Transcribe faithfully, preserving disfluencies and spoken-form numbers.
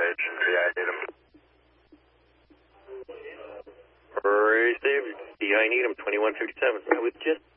Yeah, I need him. Received. D I need him, twenty-one fifty-seven. I was just